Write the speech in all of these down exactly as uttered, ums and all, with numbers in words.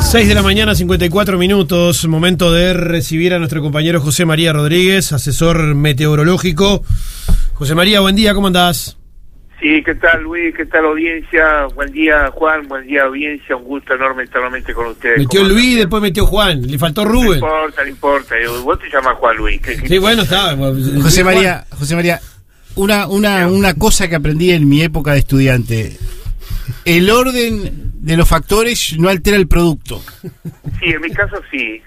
seis de la mañana, cincuenta y cuatro minutos, momento de recibir a nuestro compañero José María Rodríguez, asesor meteorológico. José María, buen día, ¿cómo andás? Sí, ¿qué tal, Luis? ¿Qué tal, audiencia? Buen día, Juan, buen día, audiencia, un gusto enorme estar nuevamente con ustedes. Metió Luis, después metió Juan, le faltó Rubén. No importa, no importa, vos te llamas Juan Luis. ¿Qué, qué sí, bueno, está. José María, José María, una, una, una cosa que aprendí en mi época de estudiante: el orden de los factores no altera el producto. Sí, en mi caso sí.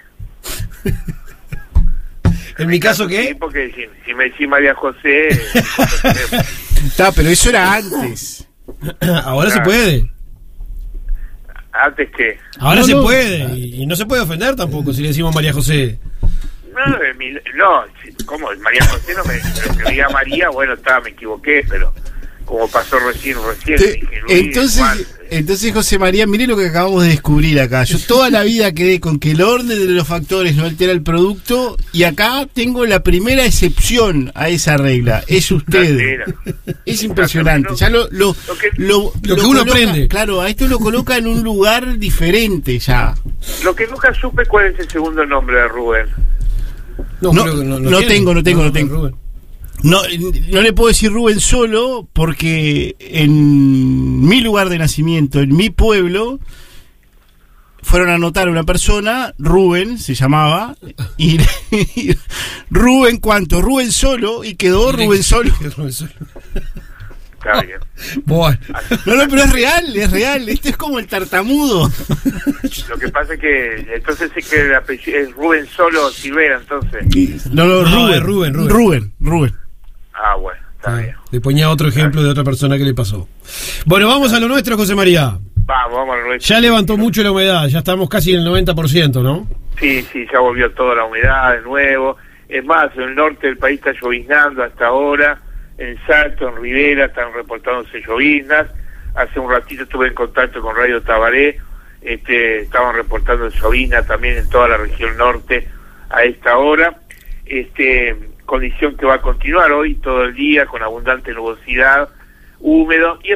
¿En mi caso qué? Sí, porque si, si me decís María José... Está, pero eso era antes. Ahora ah, se puede. ¿Antes qué? Ahora no, se no. puede, y, y no se puede ofender tampoco si le decimos María José. No, de mi, no, ¿cómo? María José no me... Pero que diga María, bueno, está, me equivoqué, pero... Como pasó recién, recién. Te, dije, Luis, entonces, Juan, entonces, José María, mire lo que acabamos de descubrir acá. Yo toda la vida quedé con que el orden de los factores no altera el producto, y acá tengo la primera excepción a esa regla. Es usted. altera. Es impresionante. Ya lo, lo, Lo que- lo, Lo que uno coloca- aprende. Claro, a esto lo coloca en un lugar diferente ya. Lo que nunca supe, ¿cuál es el segundo nombre de Rubén? No, creo que no tiene. tengo, no tengo, no tengo. Rubén. No, no le puedo decir Rubén solo, porque en mi lugar de nacimiento, en mi pueblo, fueron a anotar a una persona, Rubén se llamaba, y, y Rubén cuánto, Rubén solo, y quedó Rubén solo. Rubén solo. Está bien. Bueno. No, no, pero es real, es real, este es como el tartamudo. Lo que pasa es que entonces es que el apellido es Rubén Solo Silvera, entonces. No, no, No, Rubén, es Rubén, Rubén. Rubén, Rubén. Ah, bueno, está bien. Le ponía otro ejemplo de otra persona que le pasó. Bueno, vamos a lo nuestro, José María. Vamos, vamos a ver. Ya levantó mucho la humedad, ya estamos casi en el noventa por ciento, ¿no? Sí, sí, ya volvió toda la humedad de nuevo. Es más, en el norte del país está lloviznando hasta ahora. En Salto, en Rivera, están reportándose lloviznas. Hace un ratito estuve en contacto con Radio Tabaré. Este, estaban reportando lloviznas también en toda la región norte a esta hora. Este, condición que va a continuar hoy todo el día con abundante nubosidad, húmedo, y